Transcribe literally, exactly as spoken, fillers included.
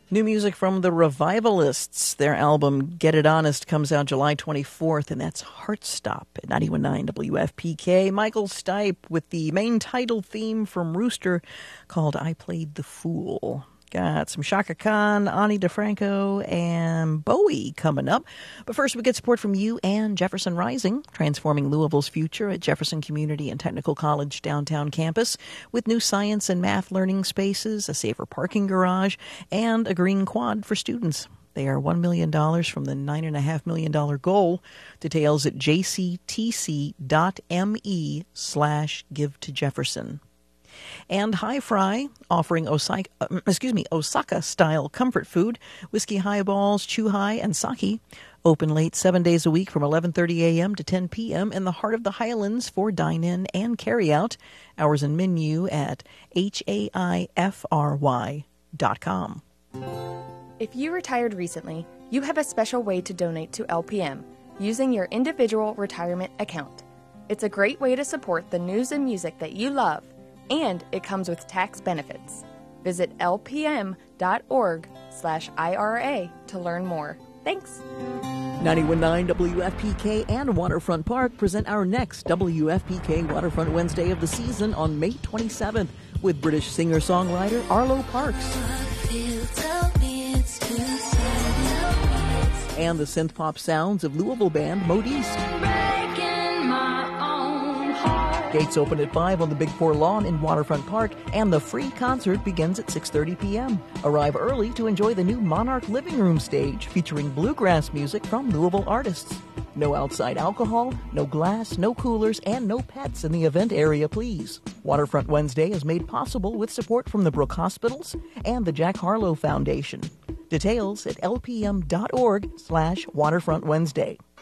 New music from the Revivalists. Their album Get It Honest comes out July twenty-fourth, and that's Heartstop at ninety-one point nine W F P K. Michael Stipe with the main title theme from Rooster called I Played the Fool. Got some Chaka Khan, Ani DeFranco, and Bowie coming up. But first, we get support from you and Jefferson Rising, transforming Louisville's future at Jefferson Community and Technical College downtown campus with new science and math learning spaces, a safer parking garage, and a green quad for students. They are one million dollars from the nine point five million dollars goal. Details at jctc.me slash give to Jefferson. And High Fry, offering Osaka, uh, excuse me, Osaka-style comfort food, whiskey highballs, Chuhai, and sake. Open late seven days a week from eleven thirty a.m. to ten p.m. in the heart of the Highlands for dine-in and carry-out. Hours and menu at haifry dot com. If you retired recently, you have a special way to donate to L P M using your individual retirement account. It's a great way to support the news and music that you love, and it comes with tax benefits. Visit lpm.org slash IRA to learn more. Thanks. ninety-one point nine W F P K and Waterfront Park present our next W F P K Waterfront Wednesday of the season on May twenty-seventh with British singer-songwriter Arlo Parks. And the synth-pop sounds of Louisville band Modiste. Gates open at five on the Big Four lawn in Waterfront Park, and the free concert begins at six thirty p.m. Arrive early to enjoy the new Monarch Living Room stage featuring bluegrass music from Louisville artists. No outside alcohol, no glass, no coolers, and no pets in the event area, please. Waterfront Wednesday is made possible with support from the Brook Hospitals and the Jack Harlow Foundation. Details at lpm.org slash Waterfront Wednesday.